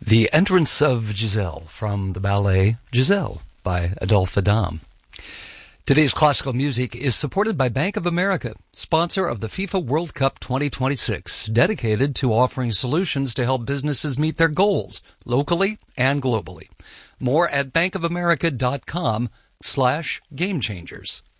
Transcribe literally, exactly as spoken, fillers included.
The entrance of Giselle from the ballet Giselle by Adolphe Adam. Today's classical music is supported by Bank of America, sponsor of the FIFA World Cup twenty twenty-six, dedicated to offering solutions to help businesses meet their goals locally and globally. More at bankofamerica.com slash game changers.